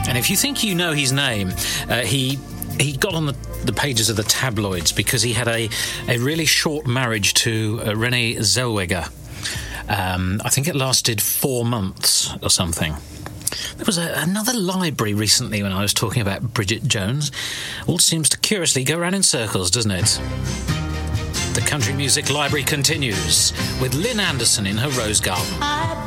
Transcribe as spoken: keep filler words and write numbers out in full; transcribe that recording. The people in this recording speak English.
And if you think you know his name, uh, he he got on the, the pages of the tabloids because he had a, a really short marriage to uh, Renee Zellweger. Um, I think it lasted four months or something. There was a, another library recently when I was talking about Bridget Jones. All seems to curiously go round in circles, doesn't it? The Country Music Library continues with Lynn Anderson in her Rose Garden.